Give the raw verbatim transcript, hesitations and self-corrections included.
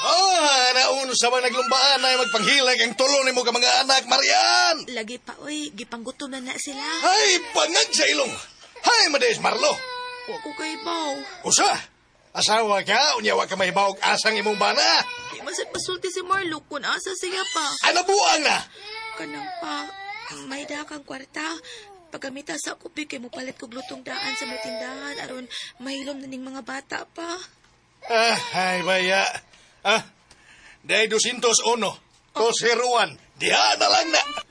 Ah, naun sa mga naglumbaan ay magpanghilag ang tulo ni mo ka mga anak, Marian! Lagi pa, oy. Gipanggutom na na sila. Ay, pangag sa ilong! Hay, Mades Marlo! Wa ko kay baw. Usa, asawa ka, unyawa ka mahibawag asang imong bana. Di masay pasulti si Marlo kung asa siya pa. Ano buang na? Kanang pa, may dakang kwarta. Pagkamita sa kupi kay mo palit kog lutong daan sa may tindahan aron mahilom na ning mga bata pa. Ah, ay baya. Ah, day dosyentos uno. Toseruan. Diha na lang na.